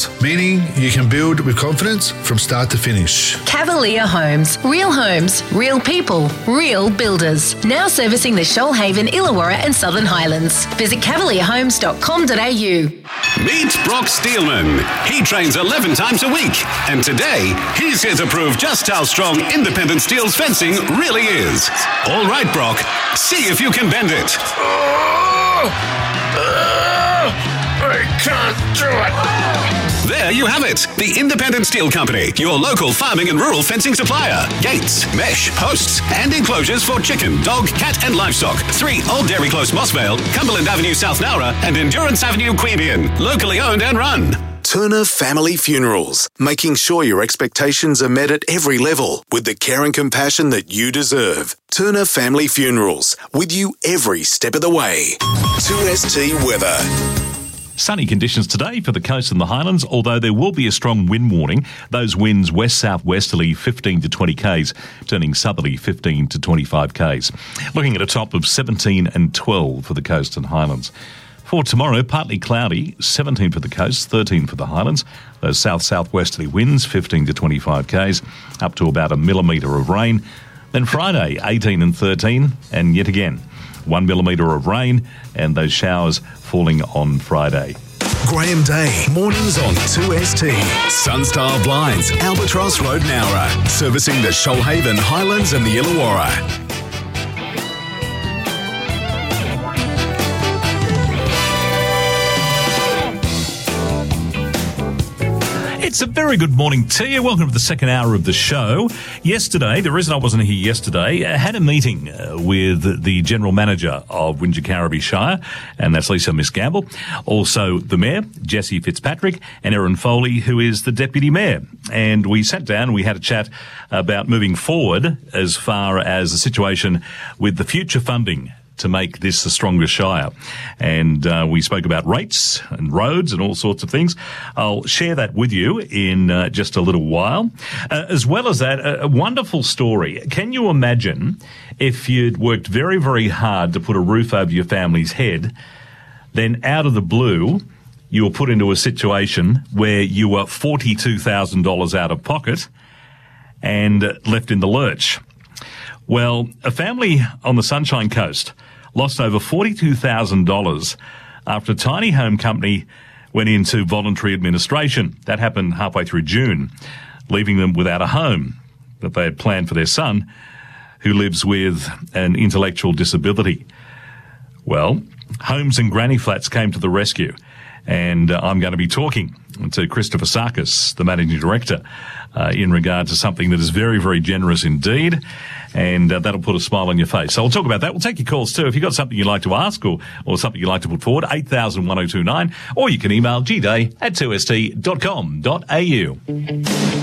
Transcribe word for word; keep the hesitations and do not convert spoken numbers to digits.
meaning you can build with confidence from start to finish. Cavalier Homes. Real homes, real people, real builders. Now servicing the Shoalhaven, Illawarra and Southern Highlands. Visit cavalier homes dot com dot a u. Meet Brock Steelman. He trains eleven times a week. And today, he's here to prove just how strong Independent Steel's fencing really is. All right, Brock. See if you can bend it. Oh, oh, I can't do it. There you have it. The Independent Steel Company, your local farming and rural fencing supplier. Gates, mesh, posts, and enclosures for chicken, dog, cat, and livestock. Three Old Dairy Close, Mossvale, Cumberland Avenue, South Nowra, and Endurance Avenue, Queanbeyan. Locally owned and run. Turner Family Funerals, making sure your expectations are met at every level with the care and compassion that you deserve. Turner Family Funerals, with you every step of the way. two S T weather. Sunny conditions today for the coast and the Highlands, although there will be a strong wind warning. Those winds west-southwesterly fifteen to twenty k's, turning southerly fifteen to twenty-five k's. Looking at a top of seventeen and twelve for the coast and Highlands. For tomorrow, partly cloudy, seventeen for the coast, thirteen for the Highlands. Those south-southwesterly winds, fifteen to twenty-five k's, up to about a millimetre of rain. Then Friday, eighteen and thirteen, and yet again, one millimetre of rain, and those showers falling on Friday. Graham Day, mornings on two S T. Sunstar Blinds, Albatross Road, Nowra, servicing the Shoalhaven, Highlands and the Illawarra. It's a very good morning to you. Welcome to the second hour of the show. Yesterday, the reason I wasn't here yesterday, I had a meeting uh, with the General Manager of Wingecarribee Shire, and that's Lisa Miss Gamble. Also the Mayor, Jesse Fitzpatrick, and Erin Foley, who is the Deputy Mayor. And we sat down and we had a chat about moving forward as far as the situation with the future funding to make this a stronger shire. And uh, we spoke about rates and roads and all sorts of things. I'll share that with you in uh, just a little while. Uh, as well as that, a, a wonderful story. Can you imagine if you'd worked very, very hard to put a roof over your family's head, then out of the blue, you were put into a situation where you were forty-two thousand dollars out of pocket and left in the lurch? Well, a family on the Sunshine Coast lost over forty-two thousand dollars after a tiny home company went into voluntary administration. That happened halfway through June, leaving them without a home that they had planned for their son, who lives with an intellectual disability. Well, Homes and Granny Flats came to the rescue, and uh, I'm going to be talking to Christopher Sarkis, the Managing Director, uh, in regard to something that is very, very generous indeed, and uh, that'll put a smile on your face. So we'll talk about that. We'll take your calls too. If you've got something you'd like to ask or, or something you'd like to put forward, eight thousand one oh two nine, or you can email g day at two s t dot com dot a u.